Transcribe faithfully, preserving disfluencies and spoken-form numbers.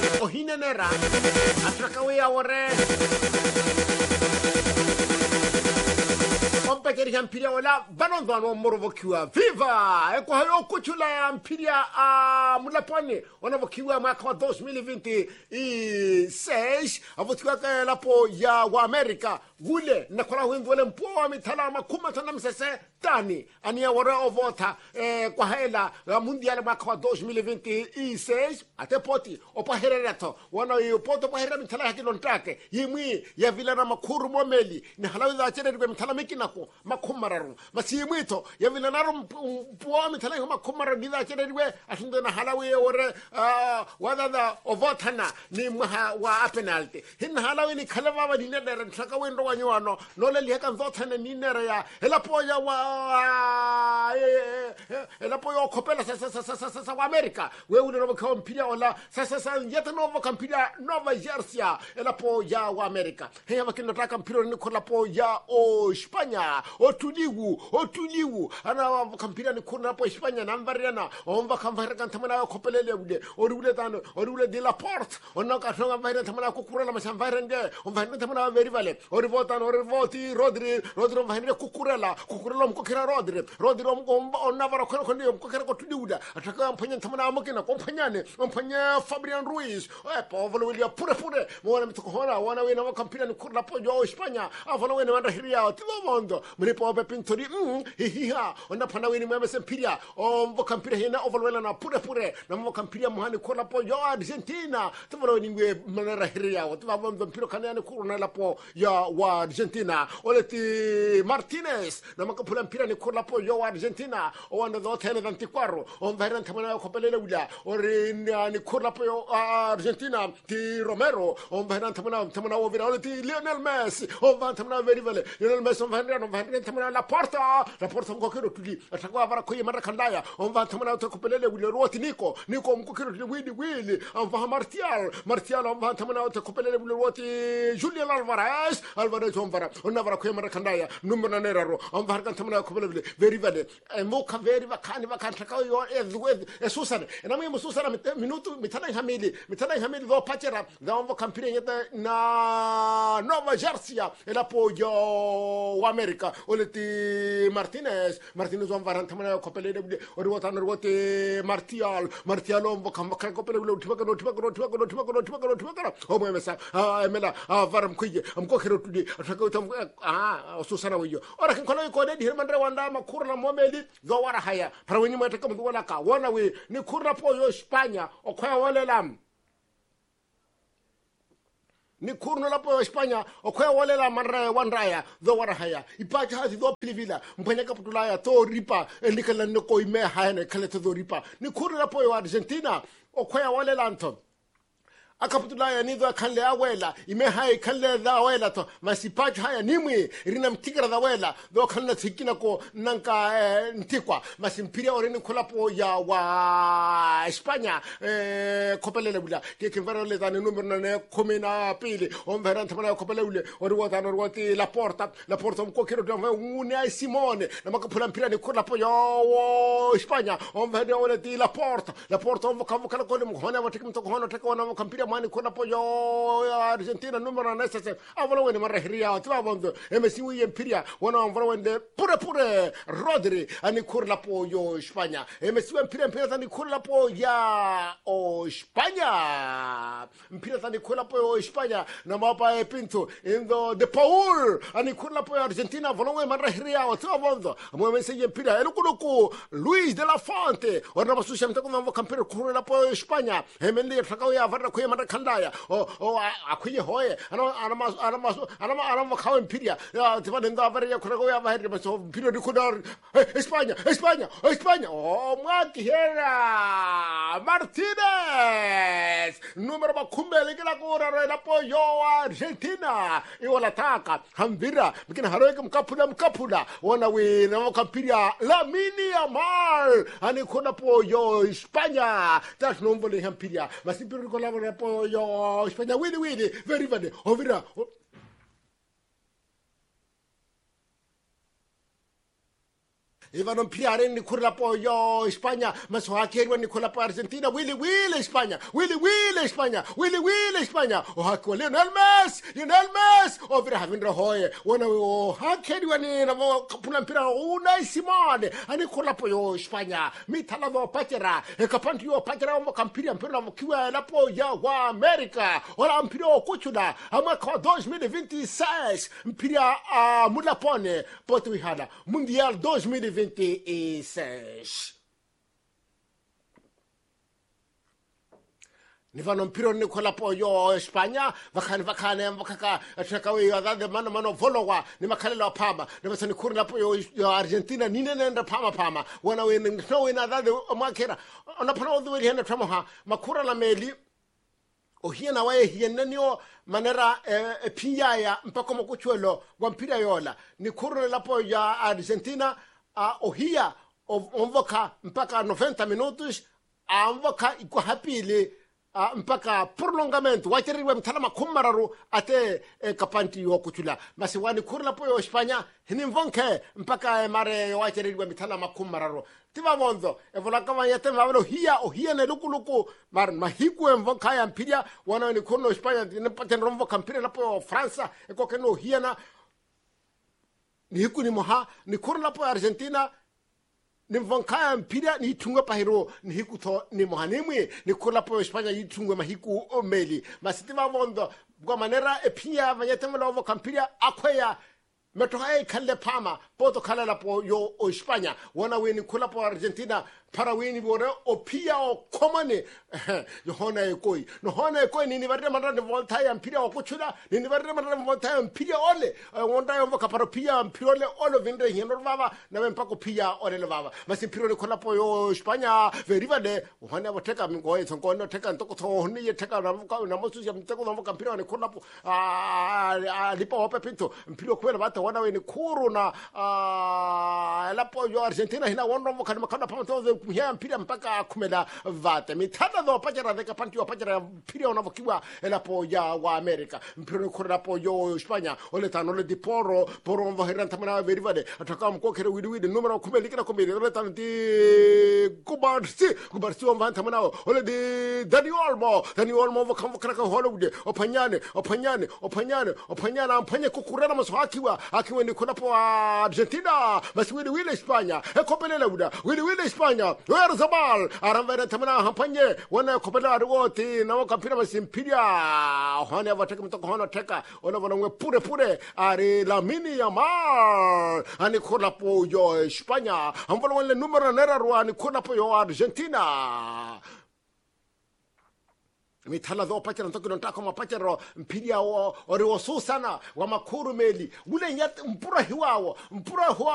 o hinenera atrakawe awore Ompekeri mpiria wala banondo ano morovokiwa viva eko hayo kuchula ya mpiria a mulapone wanavokiwa mwaka wa dois mil e vinte e seis avotiwa ka lapo ya wa Amerika wule na kola wengi wale mpoa mitala makuma tana msese tani ania wara ovota eh, kwa hela mundial mwaka wa dois mil e vinte e seis ate poti opa hererato wana yu poto pa herera mitala hakilon take yimwi ya vila na makuru momeli ni halawi za chere kwa mitala mikinako makumararu masiyimwito ya vila na mpoa mitala yu makumararu gida chere kwa atunde na halawi wara uh, wadada ovotana ni mwaha wa penalty hin halawi ni kalava wa dinedera ntaka wendo wanyuano nole liheka mzotana ni nera ya hela poja wa elapo yo kopela sasa sasa sasa wa Amerika wewe ndio kwa mpira wala sasa sasa yeta novo kampira Nova Jersey elapo ya wa Amerika heya wakinataka mpira ni kwa lapo ya o Hispania o tuligu o tuligu ana kampira ni kuna lapo Hispania na mbariana omba kamvara kantamana kopelele ude orule tano orule de la porte onaka tonga mbara tamana kukurela mashamvara nge omba tamana very vale orivota orivoti Rodri Rodri mbara kukurela kukurela mkokera Rodri Rodri onavara kwa kwa ndio mkokera kwa tudiuda ataka mpanya tamana amokina kwa mpanyane mpanya Fabian Ruiz eh Pavlo William pure pure mwana mtukohona wana wena wakampira ni kurla po jo Hispania avalo wena wanda hiria tivo mondo mlipo ope pintori mm hiha onda pana wena mweme sempiria o wakampira hina avalo wena na pure pure na wakampira muhani kurla po jo Argentina tivo wena ngwe manera hiria tivo mondo mpiro kanani kurna lapo ya wa Argentina oleti Martinez na makapula mpira ni kurla po yo Argentina o wanda zote hene veinticuatro o mvahiran tamana kopelele uja ori ni kurla po yo Argentina ti Romero o mvahiran tamana tamana o vira ti Lionel Messi o mvahiran tamana very vale Lionel Messi o mvahiran o mvahiran tamana la porta la porta mkokero tuli atakwa vara kuye mara kandaya o mvahiran tamana to kopelele uja roti Nico Nico mkokero tuli wili wili o mvahiran Martial Martial o mvahiran tamana to kopelele uja roti Julian Alvarez Alvarez o mvahiran o navara kuye mara kandaya numero neraro o mvahiran tamana kopelele very vale moka very vakani vakantaka yo ezwe esusana na mimi susana minuto mitana hamili mitana hamili do pachera da on kampira yeta na Nova Jersey ela pojo wa America oleti Martinez Martinez on varanta mana kopele de orwota norwote Martial Martial on vokam kopele de tibaka no tibaka no tibaka no tibaka no tibaka no tibaka o mo mesa ah emela ah varam kuye am ko khero tudi ataka utam ah susana wiyo ora kan kono ko de hirmandre wanda makurna momeli zo wara haya para wenye mwataka mtu wala ka wana we ni kurna po yo Hispania o kwa wale lam ni kurna la po Hispania o kwa wale la manra wanraya zo wara haya ipacha hazi do pilivila mpanya kaputula ya to ripa elikala nko ime haya ne kale to ripa ni kurna la po yo Argentina o kwa wale la anton akaputula ya nido kanle awela ime hai kanle da awela to masipacha haya nimwe rina mtigra da awela do kanle tikina ko nanka eh, ntikwa masimpiria oreni kulapo ya wa Hispania eh, kopelele bula ke kivaro le dane numero na komena pili on verante mana kopelele ule orwota norwoti la porta la porta mko kiro do una Simone na makapula mpira ni kulapo ya wa Hispania on vede ole di la porta la porta on vokavo kala ko mhona watikimto kono tekona mkampira mani kuna po yo Argentina numero nese avolo wene marahria twabondo emesi wi empiria wana avolo wende pure pure Rodri ani kurla po yo Hispania emesi wi empiria empiria tani kurla po ya o Hispania empiria tani kurla po yo Hispania na mapa e Pinto indo de Paul ani kurla po Argentina avolo wene marahria twabondo mo emesi empiria elukunuku Luis de la Fonte wana basusha mtako mwa kampira kurla po Hispania emende takao ya vara ko kandaya o o akwiye hoye ana ana ana ana ana kawen piria ya tiba nda avare ya kurego ya bahari baso pirio dikudar España España España o mwati hera Martinez numero bakumbele kila kura la pollo Argentina iwala taka hambira bikina haroke mkapula mkapula wana we na kampiria Lamine Yamal ani kuna pollo España tas nombole hampiria masipiro ko la po yo España wili wili very very ovira ivano mpira ni kurla po yo España maswakirwa ni kurla po Argentina Willy Willy España Willy Willy España Willy Willy España o hakwa Lionel Messi Lionel Messi o vira havindra hoye wana o hakirwa ni na kapuna mpira una Simone ani kurla po yo España mitala vo patera e kapanti yo patera mo kampira mpira mo kiwa la po ya wa America ora mpira o kuchuna ama kwa dois mil e vinte e seis mpira a mulapone potu ihana Mundial dois mil e vinte e seis. Nivano mpiro ni kola po yo España vakani vakane vakaka atakawe yadade mano mano volowa ni makalelo pama nibasani kurna po yo, yo Argentina nine nenda pama pama wana we no we na dade makera ona pano the we hena tramoha makura la meli o hiena wae hiena nio manera e, e piyaya mpaka mokuchwelo wa mpira yola ni kurna la po ya Argentina a uh, ohia onvoka mpaka noventa minutos amvoka iko hapili uh, mpaka prolongamento wacherirwe mtalama kumararu ate eh, kapanti yo kuchula masi wani kurla po yo España hini mvonke mpaka eh, mare wacherirwe mtalama kumararu tiba bonzo evola kama yate mabelo hia ohia ne luku luku mar mahiku mvonka ya mpiria wana ni kurno España ne paten romvo kampira la po Fransa eko keno hia na ni hiku ni moha ni kurla po Argentina ni mvankaya mpira ni tunga pahiro ni hiku to ni moha nimwe ni kurla po España yi tunga mahiku o meli masitima vondo kwa manera e pia vanyatemela ovo kampira akwea metoha e kalle pama poto kala la po yo o España wana we ni kurla po Argentina para we ni bore o pia o komane yo hona e koi no hona e koi ni ni varre mandra ni volta ya mpira o kuchula ni ni varre mandra ni volta ya mpira ole wonda yo voka para pia mpira ole ole vinde hino baba na mpako pia ole le baba masi mpira ni kurla po yo España veriva de hona boteka ngo e sonko no teka ntoko to ni ye teka na na mosu ya mteko na voka mpira ni kurla po a lipo ope pinto mpira kwela bata wana we ni kuru na la po yo Argentina hina wono voka ni makana pamoto kuhia mpira mpaka kumela vate mitana do pajara de kapanti wa pajara mpira unavokiwa elapo ya wa America mpira kurla po yo España ole tano le diporo poro mvo heranta mana verivade ataka mkokere widi widi numero kumeli kina kumeli ole tano di kubarsi kubarsi wa mvanta mana ole di Dani Olmo Dani Olmo vokamvo kraka Hollywood opanyane opanyane opanyane opanyane ampanye kukurana maswakiwa akiwa ni kuna po Argentina basi widi widi España e kopelele uda widi widi España Where Zabal aramvera tamana hampanye wana kopela arwoti na wakampira masimpiria hone wateka mtoko hono teka ona wana pure pure ari Lamine Yamal ani kola po yo España ambolo wale numero nera ruani kola po yo Argentina mithala do pachera ntoko ntako mapachero mpiria o ori osusana wa makuru meli ule nyat mpura hiwao mpura